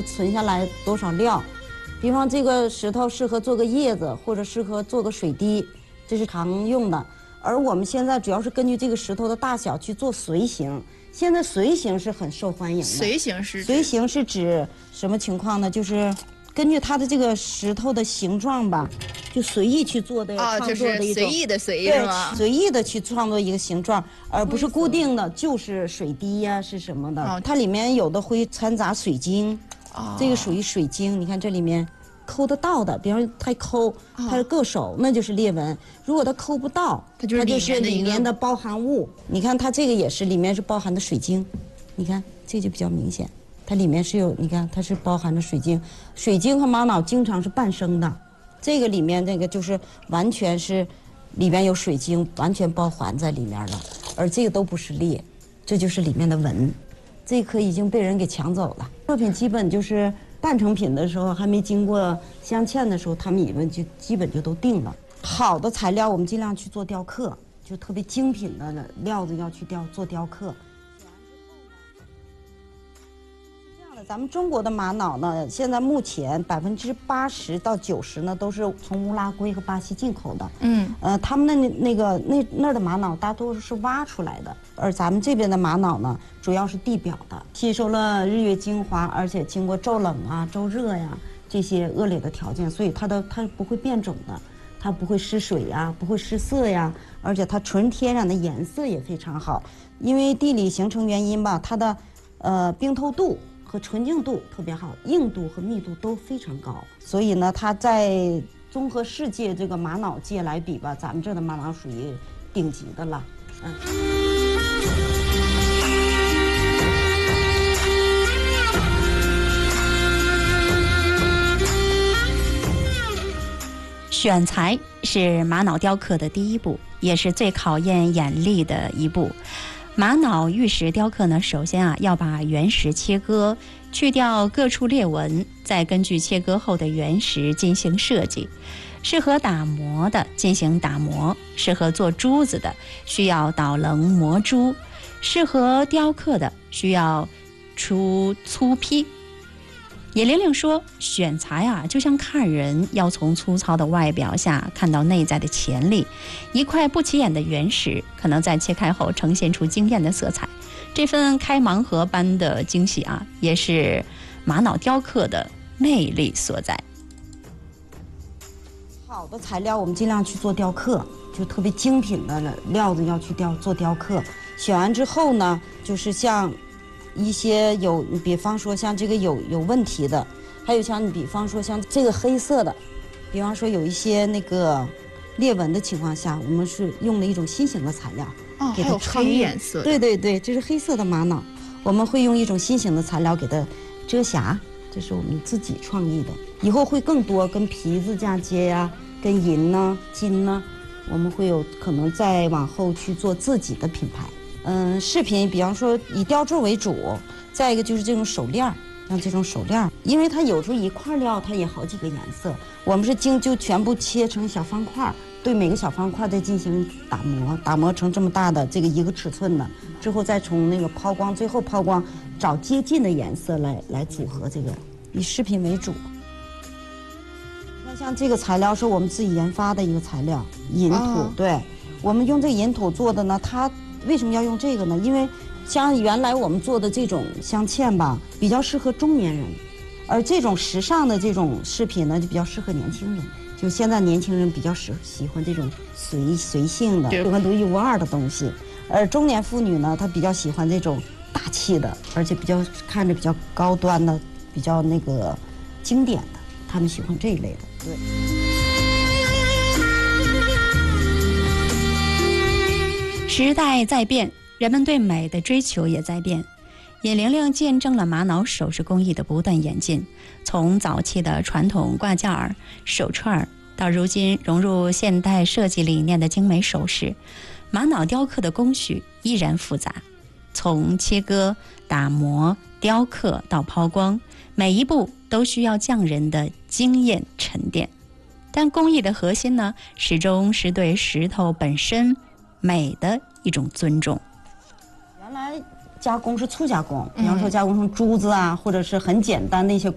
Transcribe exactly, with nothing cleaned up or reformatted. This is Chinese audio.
存下来多少料。比方这个石头适合做个叶子，或者适合做个水滴，这是常用的。而我们现在主要是根据这个石头的大小去做随形。现在随形是很受欢迎的。 随形是随形是指什么情况呢？就是根据它的这个石头的形状吧，就随意去做的啊， 创作的一种、 就是随意的随意对是吗？ 随意的去创作一个形状，而不是固定的，就是水滴呀、是什么的。 哦它里面有的会掺杂水晶， 哦这个属于水晶。你看这里面抠得到的，比方说它抠，它是硌手，那就是裂纹。如果它抠不到， 它就是里面的一个里面的包含物。你看它这个也是，里面是包含的水晶。你看这就比较明显，它里面是有，你看它是包含着水晶。水晶和玛瑙经常是伴生的，这个里面这个就是完全是里面有水晶，完全包含在里面了，而这个都不是裂，这就是里面的纹。这颗已经被人给抢走了。作品基本就是半成品的时候，还没经过镶嵌的时候，他们以为就基本就都定了。好的材料我们尽量去做雕刻，就特别精品的料子要去雕做雕刻。这样的，咱们中国的玛瑙呢，现在目前百分之八十到九十呢都是从乌拉圭和巴西进口的。 嗯， 呃，他们的那那个那那儿的玛瑙大多数是挖出来的，而咱们这边的玛瑙呢，主要是地表的，吸收了日月精华，而且经过骤冷啊、骤热呀这些恶劣的条件，所以它的它不会变种的，它不会失水呀，不会失色呀，而且它纯天然的颜色也非常好。因为地理形成原因吧，它的呃冰透度和纯净度特别好，硬度和密度都非常高，所以呢，它在综合世界这个玛瑙界来比吧，咱们这的玛瑙属于顶级的了。嗯。 选材是玛瑙雕刻的第一步，也是最考验眼力的一步。玛瑙玉石雕刻呢，首先啊要把原石切割，去掉各处裂纹，再根据切割后的原石进行设计。适合打磨的进行打磨，适合做珠子的需要捣棱磨珠，适合雕刻的需要出粗坯。野玲玲说，选材啊就像看人，要从粗糙的外表下看到内在的潜力。一块不起眼的原石可能在切开后呈现出惊艳的色彩，这份开盲盒般的惊喜啊，也是玛瑙雕刻的魅力所在。 好的材料我们尽量去做雕刻，就特别精品的料子要去雕做雕刻。选完之后呢，就是像一些有，比方说像这个有有问题的，还有像比方说像这个黑色的，比方说有一些那个裂纹的情况下，我们是用了一种新型的材料， 哦， 给它创黑意颜色。 对对对，这是黑色的玛瑙，我们会用一种新型的材料给它遮瑕，这是我们自己创意的。以后会更多跟皮子嫁接呀、跟银呢、金呢，我们会有可能再往后去做自己的品牌。嗯，饰品比方说以雕铸为主，再一个就是这种手链，像这种手链，因为它有时候一块料它也好几个颜色，我们是经就全部切成小方块，对每个小方块再进行打磨，打磨成这么大的这个一个尺寸的，之后再从那个抛光，最后抛光找接近的颜色来来组合这个，以饰品为主。那像这个材料是我们自己研发的一个材料，银土，哦、对，我们用这个银土做的呢，它为什么要用这个呢？因为像原来我们做的这种镶嵌吧，比较适合中年人，而这种时尚的这种饰品呢，就比较适合年轻人。就现在年轻人比较喜喜欢这种随随性的、喜欢独一无二的东西，而中年妇女呢，她比较喜欢这种大气的，而且比较看着比较高端的、比较那个经典的，她们喜欢这一类的。对。 时代在变，人们对美的追求也在变。野玲玲见证了玛瑙首饰工艺的不断演进，从早期的传统挂件儿、手串，到如今融入现代设计理念的精美首饰。玛瑙雕刻的工序依然复杂，从切割、打磨、雕刻到抛光，每一步都需要匠人的经验沉淀。但工艺的核心呢，始终是对石头本身美的一种尊重。 原来加工是粗加工，比方说加工成珠子啊，或者是很简单的一些